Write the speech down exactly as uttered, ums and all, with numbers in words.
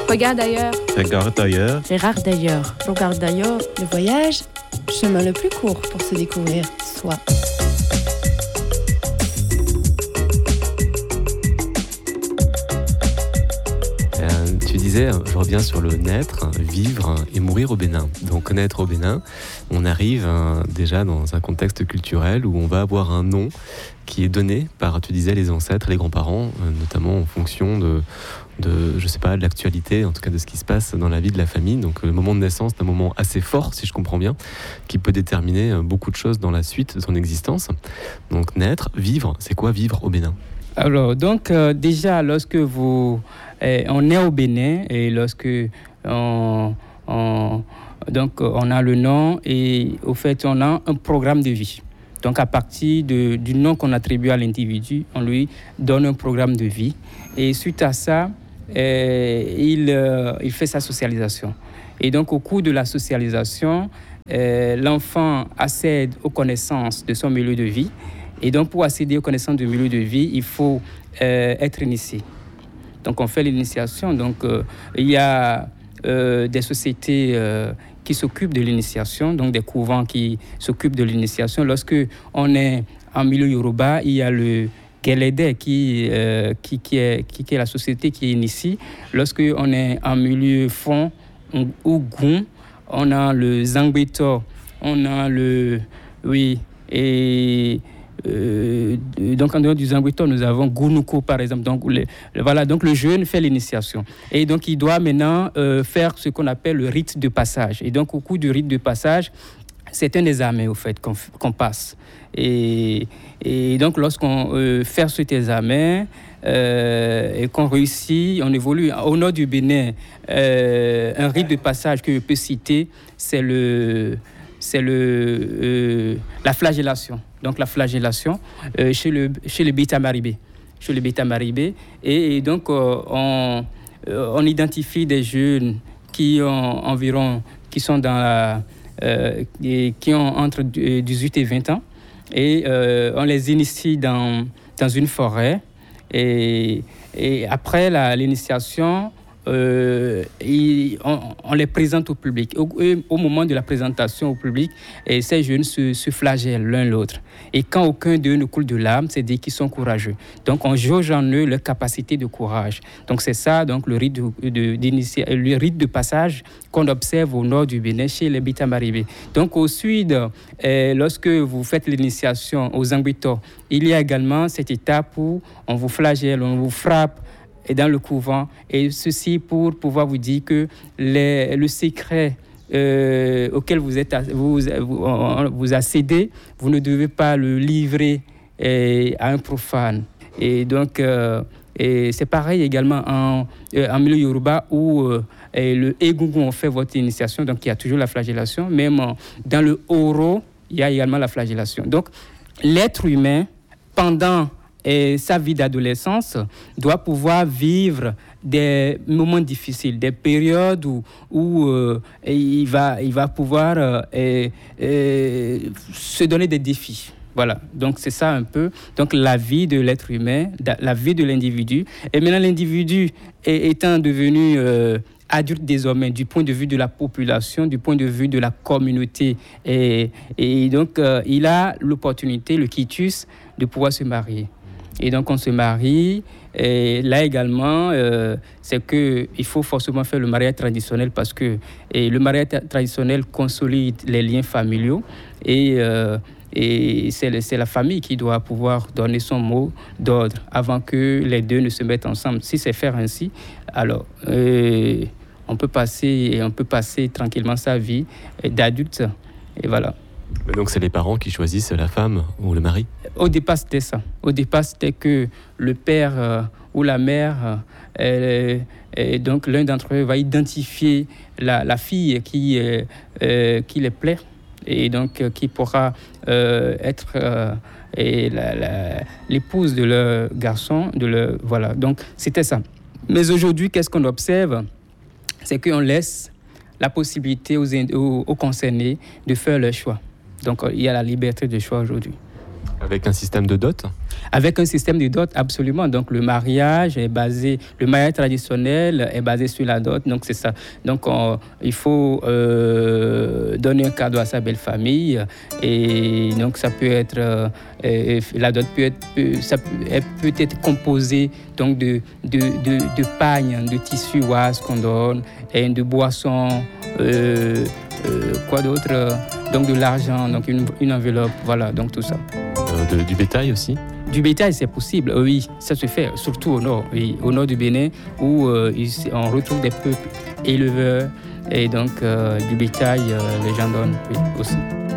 Regarde ailleurs. Regarde ailleurs. Regarde d'ailleurs. Regarde d'ailleurs. Le voyage, chemin le plus court pour se découvrir soi. Tu disais, je reviens sur le naître, vivre et mourir au Bénin. Donc naître au Bénin, on arrive hein, déjà dans un contexte culturel où on va avoir un nom qui est donné par, tu disais, les ancêtres, les grands-parents, euh, notamment en fonction de, de, je sais pas, de l'actualité, en tout cas de ce qui se passe dans la vie de la famille. Donc le moment de naissance, c'est un moment assez fort, si je comprends bien, qui peut déterminer beaucoup de choses dans la suite de son existence. Donc naître, vivre, c'est quoi vivre au Bénin ? Alors, donc, euh, déjà, lorsque vous, eh, on est au Bénin et lorsque on, on, donc, on a le nom et au fait, on a un programme de vie. Donc, à partir de, du nom qu'on attribue à l'individu, on lui donne un programme de vie. Et suite à ça, eh, il, euh, il fait sa socialisation. Et donc, au cours de la socialisation, eh, l'enfant accède aux connaissances de son milieu de vie. Et donc, pour accéder aux connaissances du milieu de vie, il faut euh, être initié. Donc, on fait l'initiation. Donc, euh, il y a euh, des sociétés euh, qui s'occupent de l'initiation, donc des couvents qui s'occupent de l'initiation. Lorsque on est en milieu Yoruba, il y a le Gelede qui, euh, qui, qui, est, qui, qui est la société qui initie. Lorsque on est en milieu Fon ou Goun, on a le Zangbeto, on a le... Oui, et... Euh, donc en dehors du Zangbeto, nous avons Gounuko par exemple. Donc, les, voilà, donc le jeune fait l'initiation. Et donc il doit maintenant euh, faire ce qu'on appelle le rite de passage. Et donc au cours du rite de passage, c'est un examen au fait qu'on, qu'on passe. Et, et donc lorsqu'on euh, fait cet examen euh, et qu'on réussit, on évolue. Au nord du Bénin, euh, un rite de passage que je peux citer, c'est le... c'est le, euh, la flagellation. Donc la flagellation euh, chez le, chez le Beta Maribé. Chez le Beta Maribé. Et, et donc euh, on, euh, on identifie des jeunes qui ont environ, qui sont dans la, euh, et qui ont entre dix-huit et vingt ans. Et euh, on les initie dans, dans une forêt. Et, et après la, l'initiation, Euh, et on, on les présente au public. Au, au moment de la présentation au public, et ces jeunes se, se flagellent l'un l'autre. Et quand aucun d'eux ne coule de larmes, c'est dire qu'ils sont courageux. Donc on jauge en eux leur capacité de courage. Donc c'est ça donc, le, rite de, de, le rite de passage qu'on observe au nord du Bénin chez les Bita Maribé. Donc au sud, euh, lorsque vous faites l'initiation aux Zangbeto, il y a également cette étape où on vous flagelle, on vous frappe et dans le couvent, et ceci pour pouvoir vous dire que les, le secret euh, auquel vous, êtes, vous, vous, vous accédez, vous ne devez pas le livrer euh, à un profane. Et donc, euh, et c'est pareil également en, euh, en milieu Yoruba où euh, le Egungun, on fait votre initiation, donc il y a toujours la flagellation. Même euh, dans le Oro, il y a également la flagellation. Donc, l'être humain, pendant et sa vie d'adolescence, doit pouvoir vivre des moments difficiles, des périodes où, où euh, il, va, il va pouvoir euh, et, et se donner des défis. Voilà, donc c'est ça un peu donc la vie de l'être humain, la vie de l'individu. Et maintenant, l'individu est, étant devenu euh, adulte désormais du point de vue de la population, du point de vue de la communauté. Et, et donc, euh, il a l'opportunité, le quitus, de pouvoir se marier. Et donc, on se marie. Et là également, euh, c'est qu'il faut forcément faire le mariage traditionnel parce que et le mariage traditionnel consolide les liens familiaux. Et, euh, et c'est, c'est la famille qui doit pouvoir donner son mot d'ordre avant que les deux ne se mettent ensemble. Si c'est faire ainsi, alors euh, on peut passer, on peut passer tranquillement sa vie d'adulte. Et voilà. Donc c'est les parents qui choisissent la femme ou le mari ? Au départ, c'était ça. Au départ, c'était que le père euh, ou la mère, euh, et donc l'un d'entre eux va identifier la, la fille qui, euh, euh, qui les plaît et donc euh, qui pourra euh, être euh, et la, la, l'épouse de leur garçon. De leur, voilà, donc c'était ça. Mais aujourd'hui, qu'est-ce qu'on observe ? C'est qu'on laisse la possibilité aux, aux, aux concernés de faire leur choix. Donc, il y a la liberté de choix aujourd'hui. Avec un système de dot ? Avec un système de dot, absolument. Donc, le mariage est basé, le mariage traditionnel est basé sur la dot. Donc, c'est ça. Donc, on, il faut euh, donner un cadeau à sa belle famille. Et donc, ça peut être, euh, et la dot peut être, peut, ça peut, elle peut être composée donc de, de, de, de pagnes, de tissus oise qu'on donne, et de boissons, euh, euh, quoi d'autre, donc de l'argent, donc une, une enveloppe, voilà, donc tout ça. Euh, de, du bétail aussi ? Du bétail, c'est possible, oui, ça se fait, surtout au nord, oui, au nord du Bénin, où euh, on retrouve des peuples éleveurs, et donc euh, du bétail, euh, les gens donnent, oui, aussi.